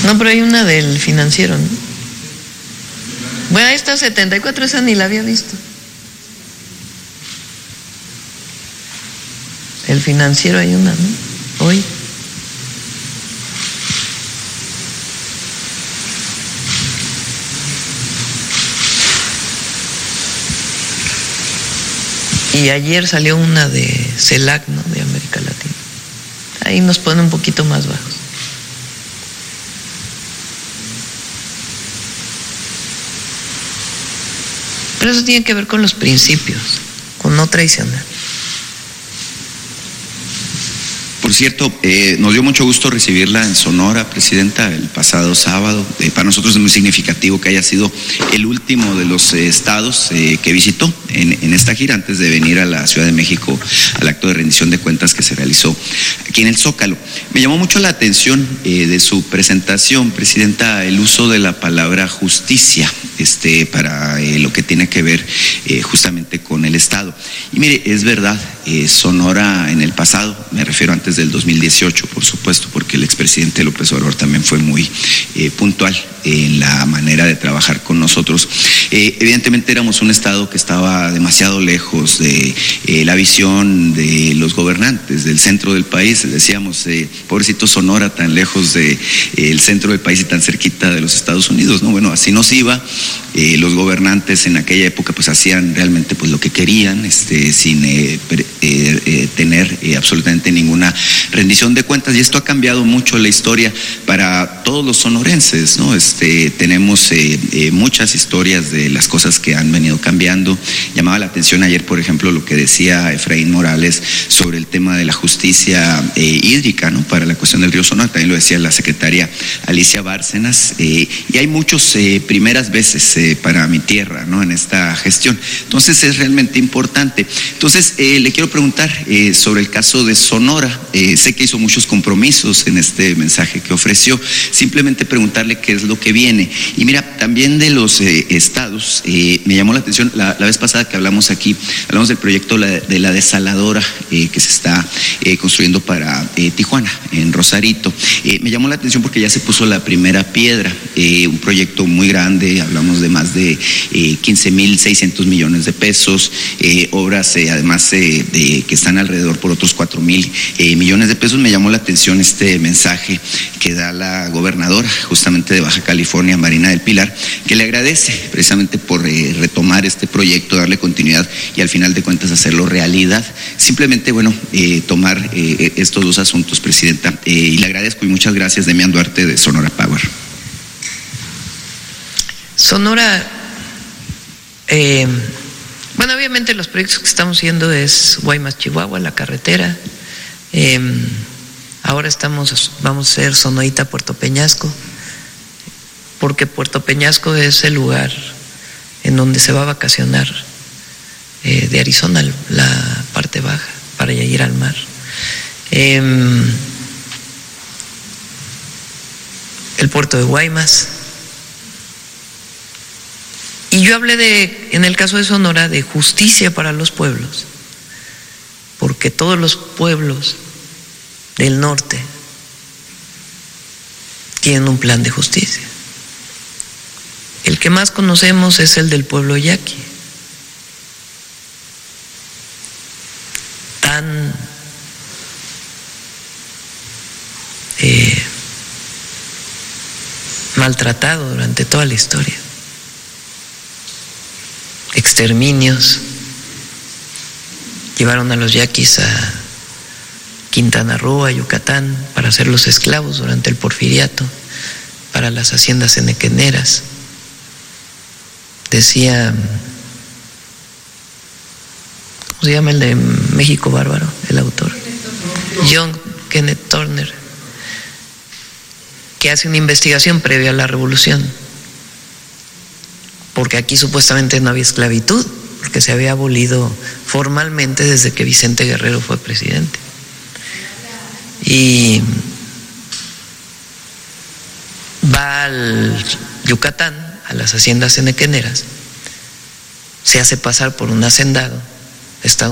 No, pero hay una del Financiero, ¿no? Bueno, esta 74, esa ni la había visto. El Financiero hay una, ¿no? Hoy. Y ayer salió una de CELAC, ¿no? De América Latina. Ahí nos pone un poquito más bajos. Pero eso tiene que ver con los principios, con no traicionar. Por cierto, nos dio mucho gusto recibirla en Sonora, Presidenta, el pasado sábado. Para nosotros es muy significativo que haya sido el último de los estados que visitó en esta gira antes de venir a la Ciudad de México al acto de rendición de cuentas que se realizó aquí en el Zócalo. Me llamó mucho la atención de su presentación, Presidenta, el uso de la palabra justicia para lo que tiene que ver justamente con el Estado. Y mire, es verdad, Sonora en el pasado, me refiero antes del 2018, por supuesto, porque el expresidente López Obrador también fue muy puntual en la manera de trabajar con nosotros. Evidentemente éramos un Estado que estaba demasiado lejos de la visión de los gobernantes del centro del país. Decíamos, pobrecito Sonora, tan lejos del centro del país y tan cerquita de los Estados Unidos, ¿no? Bueno, así nos iba. Los gobernantes en aquella época pues hacían realmente pues lo que querían, sin tener absolutamente ninguna rendición de cuentas, y esto ha cambiado mucho la historia para todos los sonorenses, ¿no? Tenemos muchas historias de las cosas que han venido cambiando. Llamaba la atención ayer, por ejemplo, lo que decía Efraín Morales sobre el tema de la justicia hídrica, ¿no? Para la cuestión del río Sonora, también lo decía la secretaria Alicia Bárcenas, y hay muchos primeras veces para mi tierra, ¿no? En esta gestión. Entonces es realmente importante. Entonces le quiero preguntar sobre el caso de Sonora. Sé que hizo muchos compromisos en este mensaje que ofreció. Simplemente preguntarle qué es lo que viene. Y mira, también de los estados, me llamó la atención la vez pasada que hablamos aquí, hablamos del proyecto de la desaladora que se está construyendo para Tijuana, en Rosarito. Me llamó la atención porque ya se puso la primera piedra, un proyecto muy grande, hablamos de más de 15,600 millones de pesos, obras además que están alrededor por otros 4,000 millones de pesos. Me llamó la atención este mensaje que da la gobernadora justamente de Baja California, Marina del Pilar, que le agradece precisamente por retomar este proyecto, darle continuidad y al final de cuentas hacerlo realidad. Simplemente, bueno, tomar estos dos asuntos, Presidenta, y le agradezco y muchas gracias. Demián Duarte de Sonora Power. Sonora, bueno, obviamente los proyectos que estamos haciendo es Guaymas, Chihuahua, la carretera. Ahora vamos a hacer Sonoita, Puerto Peñasco, porque Puerto Peñasco es el lugar en donde se va a vacacionar de Arizona, la parte baja, para ya ir al mar. El puerto de Guaymas. Y yo hablé en el caso de Sonora, de justicia para los pueblos, porque todos los pueblos del norte tienen un plan de justicia. El que más conocemos es el del pueblo yaqui, tan maltratado durante toda la historia. Exterminios, llevaron a los yaquis a Quintana Roo, a Yucatán, para hacerlos esclavos durante el porfiriato, para las haciendas enequeneras. Decía, ¿cómo se llama el de México Bárbaro? El autor, John Kenneth Turner, que hace una investigación previa a la revolución, porque aquí supuestamente no había esclavitud, porque se había abolido formalmente desde que Vicente Guerrero fue presidente. Y va al Yucatán, a las haciendas enequeneras, se hace pasar por un hacendado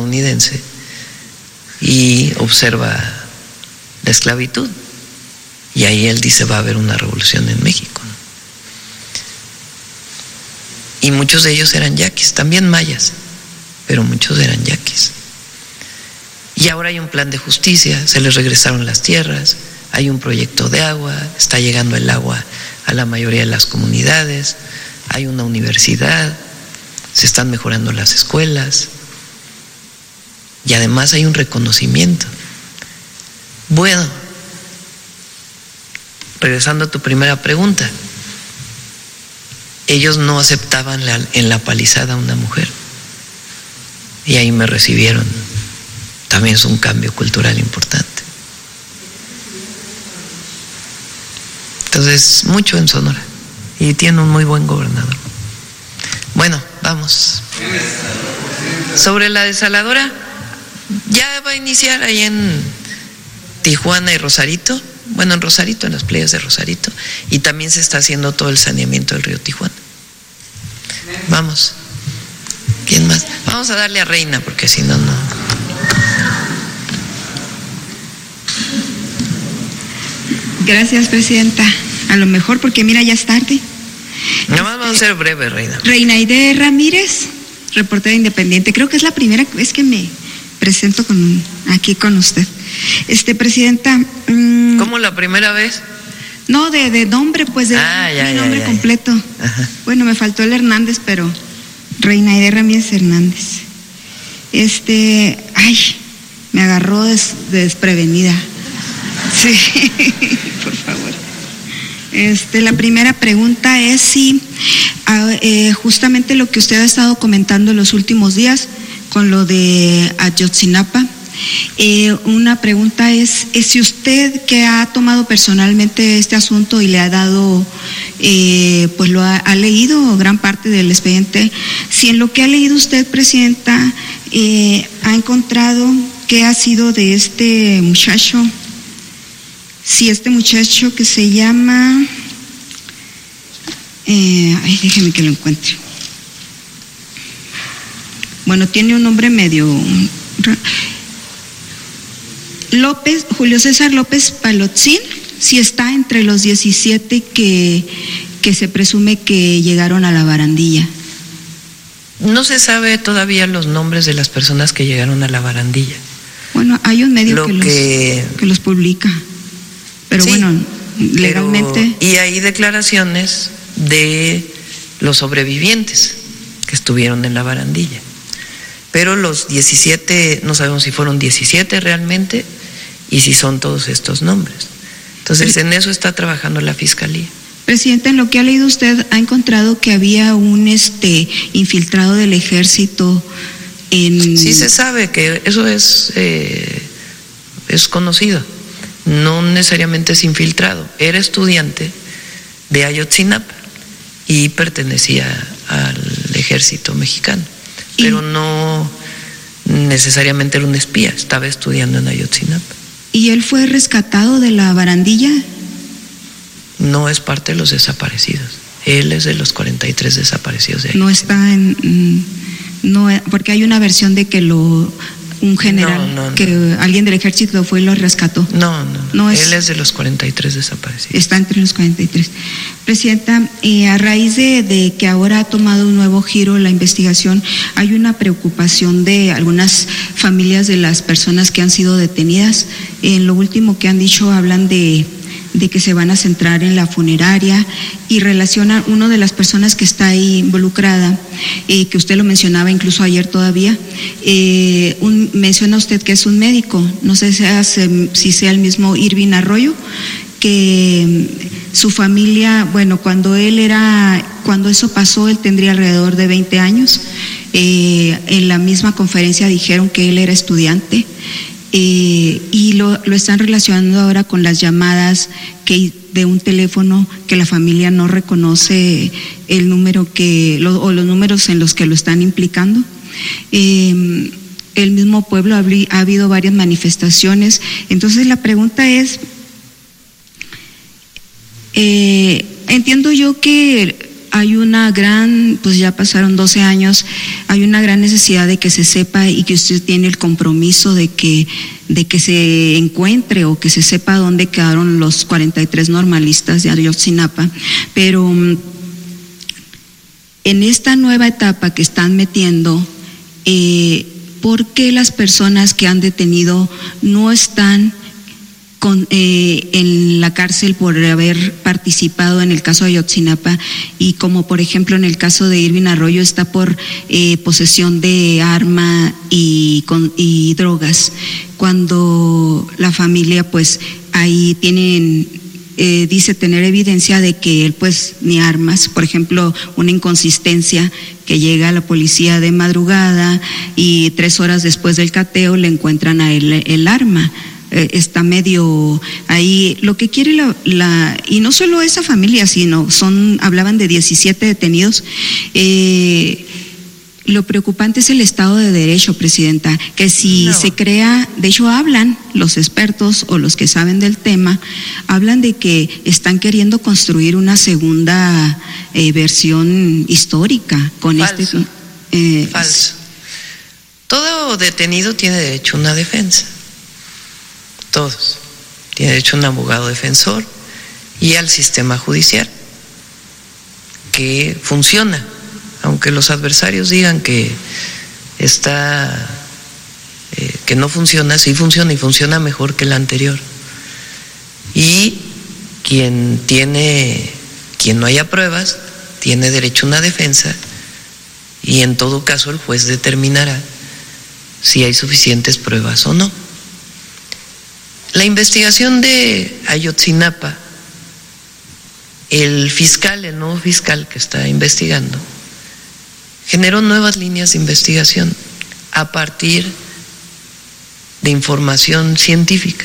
estadounidense y observa la esclavitud. Y ahí él dice, va a haber una revolución en México, ¿no? Y muchos de ellos eran yaquis, también mayas, pero muchos eran yaquis. Y ahora hay un plan de justicia, se les regresaron las tierras, hay un proyecto de agua, está llegando el agua a la mayoría de las comunidades, hay una universidad, se están mejorando las escuelas y además hay un reconocimiento. Bueno, regresando a tu primera pregunta, ellos no aceptaban en la palizada a una mujer y ahí me recibieron. También es un cambio cultural importante. Entonces, mucho en Sonora y tiene un muy buen gobernador. Bueno, vamos. Sobre la desaladora, ya va a iniciar ahí en Tijuana y Rosarito. Bueno, en Rosarito, en las playas de Rosarito, y también se está haciendo todo el saneamiento del río Tijuana. Vamos. ¿Quién más? Vamos a darle a Reina, porque si no, no. Gracias, presidenta. A lo mejor porque mira, ya es tarde. Nada más vamos a ser breve, Reina. Reina Aide Ramírez, reportera independiente. Creo que es la primera vez que me presento aquí con usted. Presidenta. ¿Cómo la primera vez? No, de nombre, pues de mi nombre completo. Ajá. Bueno, me faltó el Hernández, pero Reina Aide Ramírez Hernández. Me agarró desprevenida. Sí, por favor. La primera pregunta es si justamente lo que usted ha estado comentando en los últimos días con lo de Ayotzinapa, una pregunta es si usted, que ha tomado personalmente este asunto y le ha dado, pues lo ha leído gran parte del expediente, si en lo que ha leído usted, presidenta, ha encontrado qué ha sido de este muchacho. Si este muchacho que se llama, déjeme que lo encuentre. Bueno, tiene un nombre medio López, Julio César López Palotzin, si está entre los 17 que se presume que llegaron a la barandilla. No se sabe todavía los nombres de las personas que llegaron a la barandilla. Bueno, hay un medio que los publica. Pero sí, bueno, legalmente. Y hay declaraciones de los sobrevivientes que estuvieron en la barandilla. Pero los 17, no sabemos si fueron 17 realmente y si son todos estos nombres. Entonces, en eso está trabajando la Fiscalía. Presidente, en lo que ha leído usted, ¿ha encontrado que había un infiltrado del ejército en...? Sí se sabe que eso es conocido. No necesariamente es infiltrado, era estudiante de Ayotzinapa y pertenecía al ejército mexicano, pero no necesariamente era un espía, estaba estudiando en Ayotzinapa. ¿Y él fue rescatado de la barandilla? No es parte de los desaparecidos, él es de los 43 desaparecidos de Ayotzinapa. No está no, porque hay una versión de que un general, no. que alguien del ejército fue y lo rescató. No, él es de los 43 desaparecidos. Está entre los 43. Presidenta, a raíz de que ahora ha tomado un nuevo giro la investigación, hay una preocupación de algunas familias de las personas que han sido detenidas. En lo último que han dicho, hablan de que se van a centrar en la funeraria y relacionan una de las personas que está ahí involucrada, que usted lo mencionaba incluso ayer todavía, menciona usted que es un médico, no sé si sea el mismo Irving Arroyo, que su familia, bueno, cuando eso pasó, él tendría alrededor de 20 años, en la misma conferencia dijeron que él era estudiante. Y lo están relacionando ahora con las llamadas de un teléfono que la familia no reconoce el número o los números en los que lo están implicando. El mismo pueblo ha habido varias manifestaciones. Entonces la pregunta es, entiendo yo que hay una gran, pues ya pasaron 12 años, hay una gran necesidad de que se sepa y que usted tiene el compromiso de que se encuentre o que se sepa dónde quedaron los 43 normalistas de Ayotzinapa, pero en esta nueva etapa que están metiendo, ¿por qué las personas que han detenido no están en la cárcel por haber participado en el caso de Ayotzinapa, y como por ejemplo en el caso de Irving Arroyo está por posesión de arma y drogas, cuando la familia pues ahí tienen dice tener evidencia de que él pues ni armas, por ejemplo una inconsistencia que llega a la policía de madrugada y 3 horas después del cateo le encuentran a él el arma. Está medio ahí, lo que quiere y no solo esa familia, sino hablaban de 17 detenidos. Lo preocupante es el Estado de Derecho, Presidenta, que si se crea, de hecho hablan los expertos o los que saben del tema, hablan de que están queriendo construir una segunda versión histórica con Falso. Falso. Todo detenido tiene derecho a una defensa. Todos. Tiene derecho a un abogado defensor y al sistema judicial, que funciona, aunque los adversarios digan que que no funciona, sí funciona y funciona mejor que el anterior. Y quien no haya pruebas, tiene derecho a una defensa y en todo caso el juez determinará si hay suficientes pruebas o no. La investigación de Ayotzinapa, el nuevo fiscal que está investigando, generó nuevas líneas de investigación a partir de información científica,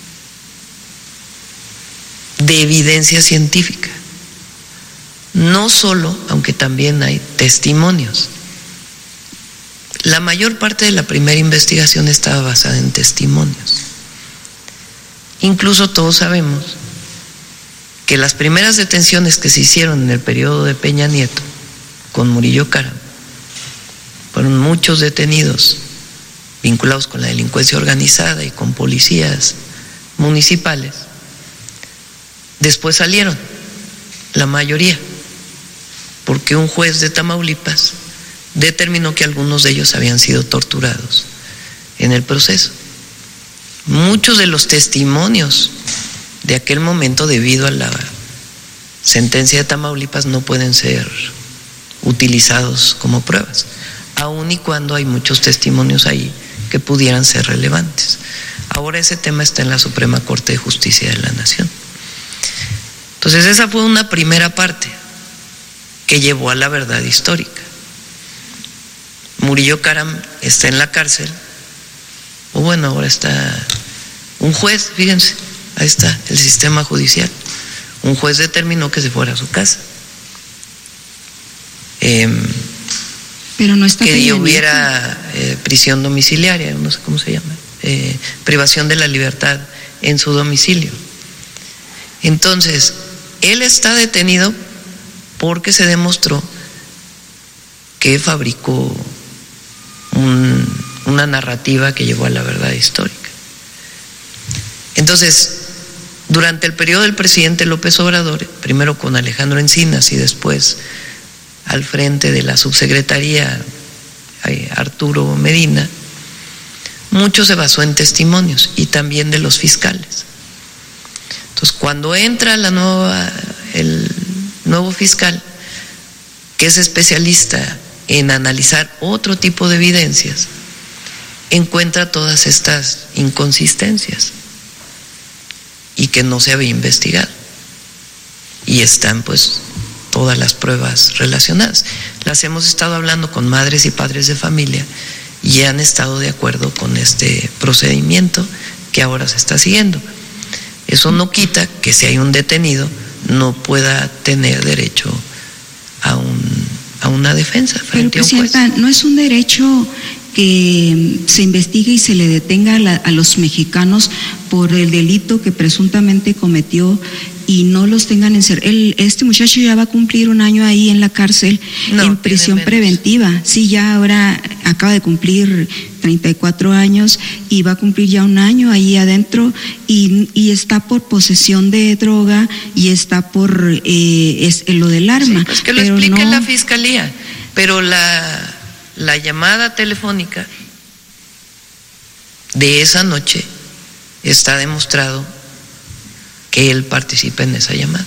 de evidencia científica. No solo, aunque también hay testimonios. La mayor parte de la primera investigación estaba basada en testimonios. Incluso todos sabemos que las primeras detenciones que se hicieron en el periodo de Peña Nieto con Murillo Karam fueron muchos detenidos vinculados con la delincuencia organizada y con policías municipales. Después salieron, la mayoría, porque un juez de Tamaulipas determinó que algunos de ellos habían sido torturados en el proceso. Muchos de los testimonios de aquel momento, debido a la sentencia de Tamaulipas, no pueden ser utilizados como pruebas, aun y cuando hay muchos testimonios ahí que pudieran ser relevantes. Ahora ese tema está en la Suprema Corte de Justicia de la Nación. Entonces esa fue una primera parte que llevó a la verdad histórica. Murillo Karam está en la cárcel, o bueno, ahora está un juez, fíjense, ahí está el sistema judicial. Un juez determinó que se fuera a su casa. Pero no está que hubiera prisión domiciliaria, no sé cómo se llama, privación de la libertad en su domicilio. Entonces, él está detenido porque se demostró que fabricó una narrativa que llevó a la verdad histórica. Entonces, durante el periodo del presidente López Obrador, primero con Alejandro Encinas y después al frente de la subsecretaría Arturo Medina, mucho se basó en testimonios y también de los fiscales. Entonces, cuando entra el nuevo fiscal, que es especialista en analizar otro tipo de evidencias, encuentra todas estas inconsistencias y que no se había investigado, y están pues todas las pruebas relacionadas. Las hemos estado hablando con madres y padres de familia y han estado de acuerdo con este procedimiento que ahora se está siguiendo. Eso no quita que si hay un detenido no pueda tener derecho a una defensa frente a un juez. Presidenta, ¿no es un derecho que se investigue y se le detenga a los mexicanos por el delito que presuntamente cometió y no los tengan este muchacho ya va a cumplir 1 año ahí en la cárcel, en prisión preventiva. Sí, ya ahora acaba de cumplir 34 años y va a cumplir ya 1 año ahí adentro y está por posesión de droga y está por lo del arma. Sí, pues que lo explique la fiscalía, pero la llamada telefónica de esa noche está demostrado que él participa en esa llamada.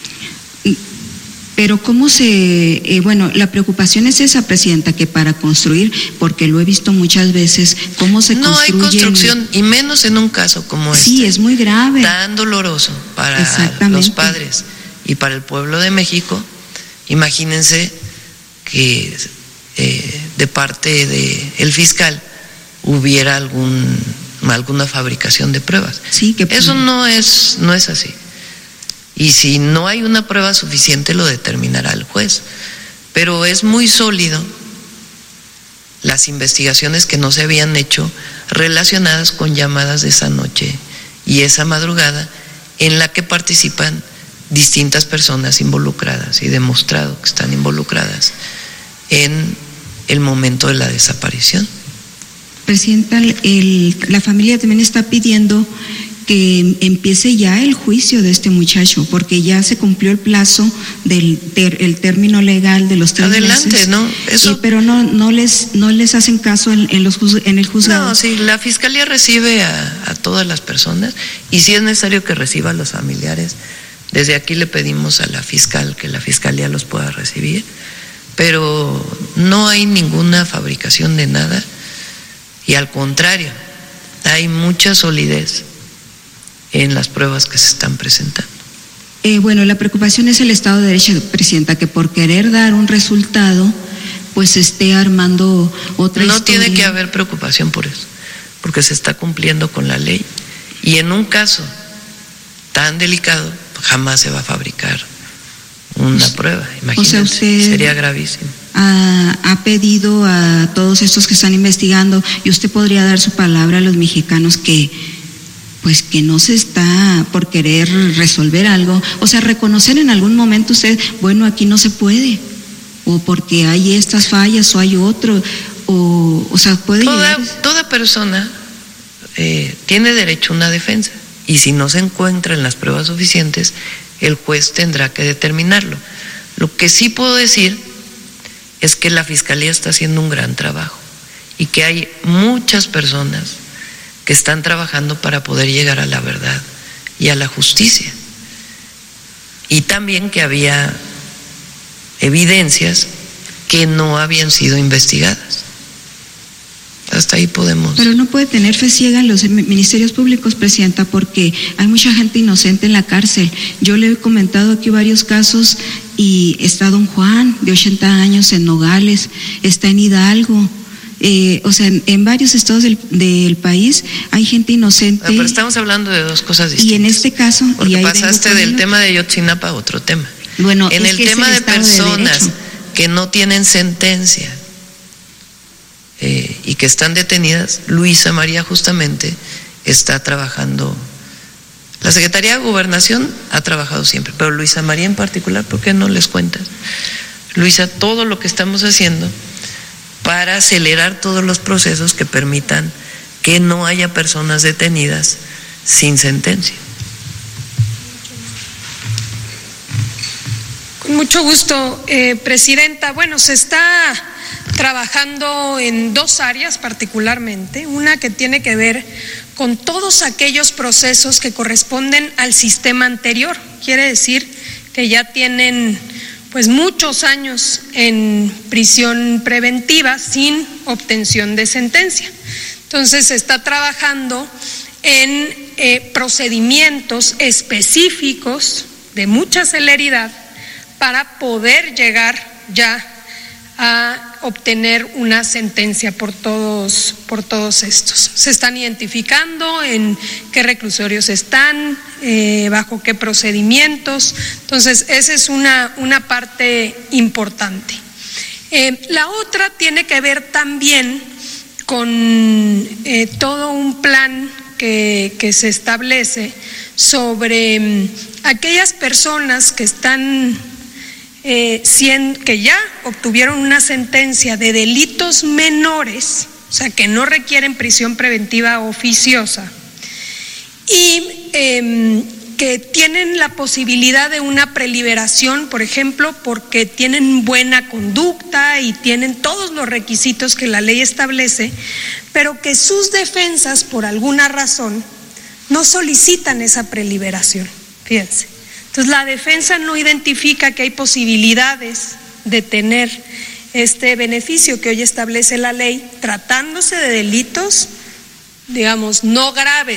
Pero cómo bueno, la preocupación es esa, Presidenta, que para construir, porque lo he visto muchas veces, cómo se construye. No hay construcción, y menos en un caso como este. Sí, es muy grave. Tan doloroso para los padres y para el pueblo de México. Imagínense que de parte del fiscal hubiera alguna fabricación de pruebas. Sí, eso no es así. Y si no hay una prueba suficiente lo determinará el juez. Pero es muy sólido las investigaciones que no se habían hecho relacionadas con llamadas de esa noche y esa madrugada en la que participan distintas personas involucradas y demostrado que están involucradas en el momento de la desaparición. Presidenta, la familia también está pidiendo que empiece ya el juicio de este muchacho, porque ya se cumplió el plazo el término legal de los 3 meses. Adelante, ¿no? Eso. Pero no les hacen caso en el juzgado. No, sí, la fiscalía recibe a todas las personas y si es necesario que reciba a los familiares, desde aquí le pedimos a la fiscal que la fiscalía los pueda recibir, pero no hay ninguna fabricación de nada y al contrario, hay mucha solidez en las pruebas que se están presentando. Bueno, la preocupación es el Estado de Derecho, Presidenta, que por querer dar un resultado, pues esté armando otra historia. No tiene que haber preocupación por eso, porque se está cumpliendo con la ley y en un caso tan delicado jamás se va a fabricar una prueba. Imagínense, o sea, usted sería gravísimo. Ha pedido a todos estos que están investigando, y usted podría dar su palabra a los mexicanos que no se está por querer resolver algo, o sea, reconocer en algún momento usted, bueno, aquí no se puede, o porque hay estas fallas o hay otro, o sea, puede toda persona tiene derecho a una defensa y si no se encuentran las pruebas suficientes, el juez tendrá que determinarlo. Lo que sí puedo decir es que la Fiscalía está haciendo un gran trabajo y que hay muchas personas que están trabajando para poder llegar a la verdad y a la justicia. Y también que había evidencias que no habían sido investigadas. Hasta ahí podemos. Pero no puede tener fe ciega en los ministerios públicos, Presidenta, porque hay mucha gente inocente en la cárcel. Yo le he comentado aquí varios casos y está don Juan, de 80 años, en Nogales, está en Hidalgo. O sea, en varios estados del país hay gente inocente. Pero estamos hablando de dos cosas distintas. Y en este caso, porque pasaste del tema de Ayotzinapa a otro tema. Bueno, en el tema de personas que no tienen sentencia y que están detenidas, Luisa María justamente está trabajando. La Secretaría de Gobernación ha trabajado siempre, pero Luisa María en particular, ¿por qué no les cuentas? Luisa, todo lo que estamos haciendo para acelerar todos los procesos que permitan que no haya personas detenidas sin sentencia. Con mucho gusto, Presidenta. Bueno, se está trabajando en 2 áreas particularmente, una que tiene que ver con todos aquellos procesos que corresponden al sistema anterior, quiere decir que ya tienen pues muchos años en prisión preventiva sin obtención de sentencia. Entonces se está trabajando en procedimientos específicos de mucha celeridad para poder llegar ya a obtener una sentencia por todos estos. Se están identificando en qué reclusorios están, bajo qué procedimientos. Entonces, esa es una parte importante. La otra tiene que ver también con todo un plan que se establece sobre aquellas personas que están que ya obtuvieron una sentencia de delitos menores, o sea, que no requieren prisión preventiva oficiosa, y que tienen la posibilidad de una preliberación, por ejemplo, porque tienen buena conducta y tienen todos los requisitos que la ley establece, pero que sus defensas, por alguna razón, no solicitan esa preliberación. Fíjense. Entonces, la defensa no identifica que hay posibilidades de tener este beneficio que hoy establece la ley, tratándose de delitos, digamos, no graves,